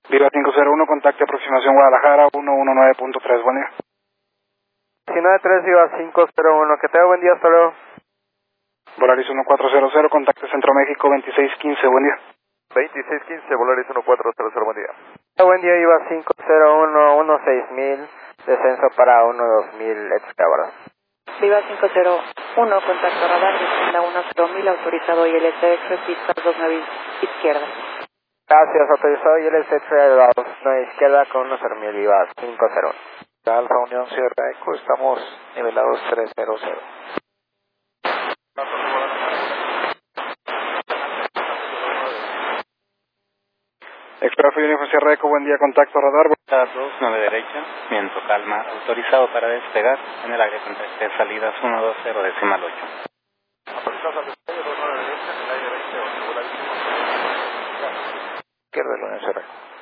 Viva 501, contacte aproximación Guadalajara 119.3, buen día. 193 Viva 501, que tenga buen día, hasta luego. Volaris 1400, contacte Centro México 2615, buen día. 2615, Volaris 1400, buen día. Buen día, Viva 501, 16000, descenso para 12000, Excávaras. Viva 501, contacto radar, descienda 10000, autorizado ILTX, pista 29 izquierda. Gracias, autorizado ILTX a la 29 izquierda con 10000, Viva 501. Alfa Unión Sierra Eco, estamos nivelados 300. Expreso Uniforme Sierra Eco, buen día, contacto radar. 29 derecha, viento calma, autorizado para despegar en el área contacte salidas 120 decimal 8. Izquierda de la Unión Sierra Eco.